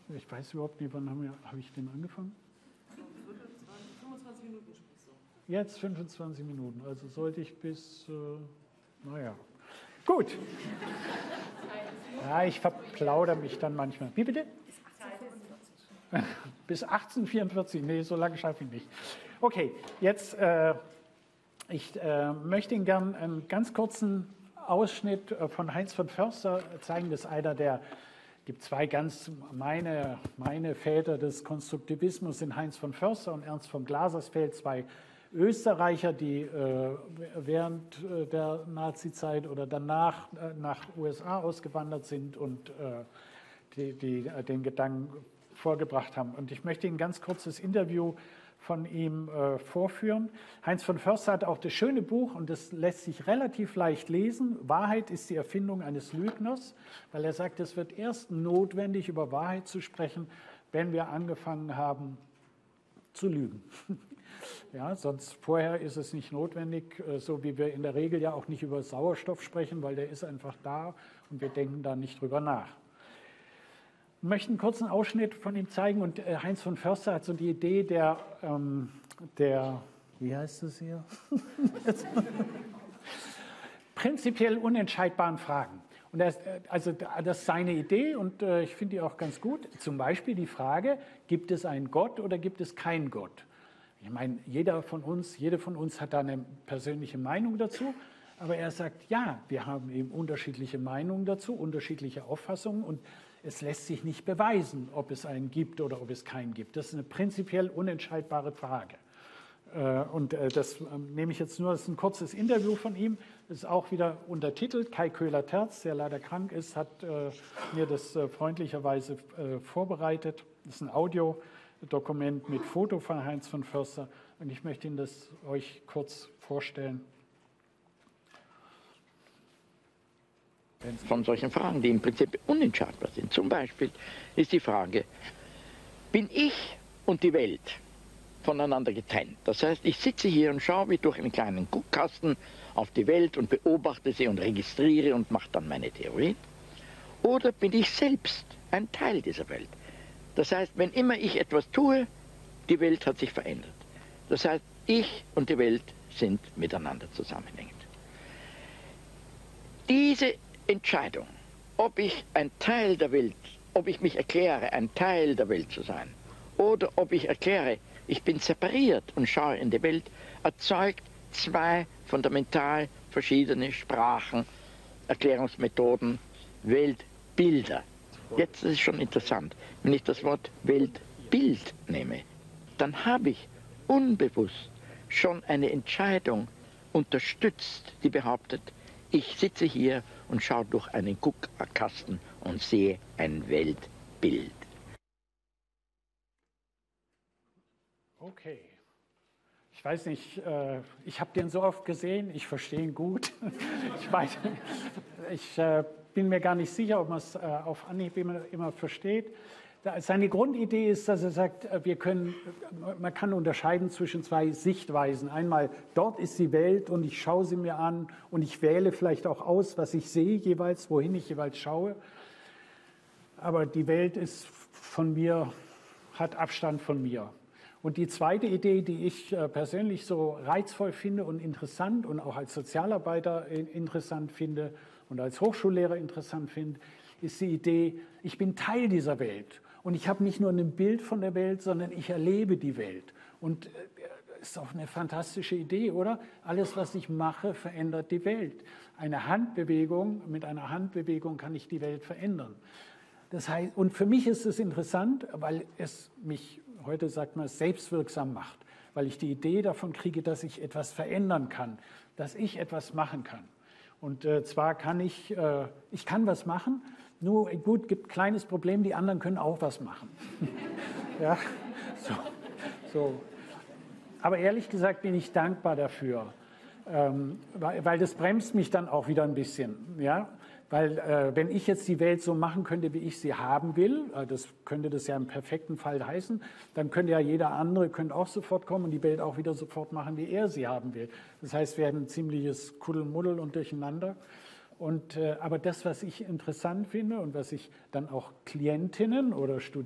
Ich weiß überhaupt nicht, wann habe ich denn angefangen? 25 Minuten sprichst du. Jetzt 25 Minuten, also sollte ich bis, naja, gut. Ja, ich verplaudere mich dann manchmal. Wie bitte? Bis 18:44, nee, so lange schaffe ich nicht. Okay, jetzt, ich möchte Ihnen gerne einen ganz kurzen Ausschnitt von Heinz von Förster zeigen. Das ist einer der, gibt zwei ganz, meine Väter des Konstruktivismus sind Heinz von Förster und Ernst von Glasersfeld, zwei Österreicher, die während der Nazizeit oder danach nach USA ausgewandert sind und die den Gedanken vorgebracht haben. Und ich möchte Ihnen ein ganz kurzes Interview von ihm vorführen. Heinz von Förster hat auch das schöne Buch, und das lässt sich relativ leicht lesen, Wahrheit ist die Erfindung eines Lügners, weil er sagt, es wird erst notwendig, über Wahrheit zu sprechen, wenn wir angefangen haben zu lügen. Ja, sonst vorher ist es nicht notwendig, so wie wir in der Regel ja auch nicht über Sauerstoff sprechen, weil der ist einfach da und wir denken da nicht drüber nach. Ich möchte einen kurzen Ausschnitt von ihm zeigen, und Heinz von Förster hat so die Idee der wie heißt es hier? Prinzipiell unentscheidbaren Fragen. Und das ist seine Idee, und ich finde die auch ganz gut. Zum Beispiel die Frage, gibt es einen Gott oder gibt es keinen Gott? Ich meine, jede von uns hat da eine persönliche Meinung dazu, aber er sagt, ja, wir haben eben unterschiedliche Meinungen dazu, unterschiedliche Auffassungen, und es lässt sich nicht beweisen, ob es einen gibt oder ob es keinen gibt. Das ist eine prinzipiell unentscheidbare Frage. Und das nehme ich jetzt nur, das ist ein kurzes Interview von ihm, das ist auch wieder untertitelt. Kai Köhler-Terz, der leider krank ist, hat mir das freundlicherweise vorbereitet. Das ist ein Audiodokument mit Foto von Heinz von Förster, und ich möchte Ihnen das euch kurz vorstellen. Von solchen Fragen, die im Prinzip unentscheidbar sind. Zum Beispiel ist die Frage, bin ich und die Welt voneinander getrennt? Das heißt, ich sitze hier und schaue wie durch einen kleinen Guckkasten auf die Welt und beobachte sie und registriere und mache dann meine Theorie. Oder bin ich selbst ein Teil dieser Welt? Das heißt, wenn immer ich etwas tue, die Welt hat sich verändert. Das heißt, ich und die Welt sind miteinander zusammenhängend. Diese Entscheidung, ob ich ein Teil der Welt, ob ich mich erkläre, ein Teil der Welt zu sein, oder ob ich erkläre, ich bin separiert und schaue in die Welt, erzeugt zwei fundamental verschiedene Sprachen, Erklärungsmethoden, Weltbilder. Jetzt ist es schon interessant, wenn ich das Wort Weltbild nehme, dann habe ich unbewusst schon eine Entscheidung unterstützt, die behauptet, ich sitze hier und schaue durch einen Guckkasten und sehe ein Weltbild. Okay. Ich weiß nicht, ich habe den so oft gesehen, ich verstehe ihn gut. Ich bin mir gar nicht sicher, ob man es auf Anhieb immer versteht. Seine Grundidee ist, dass er sagt, man kann unterscheiden zwischen zwei Sichtweisen. Einmal, dort ist die Welt und ich schaue sie mir an und ich wähle vielleicht auch aus, was ich sehe jeweils, wohin ich jeweils schaue. Aber die Welt ist von mir, hat Abstand von mir. Und die zweite Idee, die ich persönlich so reizvoll finde und interessant und auch als Sozialarbeiter interessant finde und als Hochschullehrer interessant finde, ist die Idee, ich bin Teil dieser Welt. Und ich habe nicht nur ein Bild von der Welt, sondern ich erlebe die Welt. Und das ist auch eine fantastische Idee, oder? Alles, was ich mache, verändert die Welt. Mit einer Handbewegung kann ich die Welt verändern. Das heißt, und für mich ist es interessant, weil es mich, heute sagt man, selbstwirksam macht. Weil ich die Idee davon kriege, dass ich etwas verändern kann, dass ich etwas machen kann. Und zwar kann ich kann was machen, nur gut, gibt ein kleines Problem, die anderen können auch was machen. Ja, so. Aber ehrlich gesagt bin ich dankbar dafür, weil das bremst mich dann auch wieder ein bisschen. Ja? Weil wenn ich jetzt die Welt so machen könnte, wie ich sie haben will, das könnte das ja im perfekten Fall heißen, dann könnte ja jeder andere auch sofort kommen und die Welt auch wieder sofort machen, wie er sie haben will. Das heißt, wir hätten ein ziemliches Kuddelmuddel und Durcheinander. Aber das, was ich interessant finde und was ich dann auch Klientinnen oder Studenten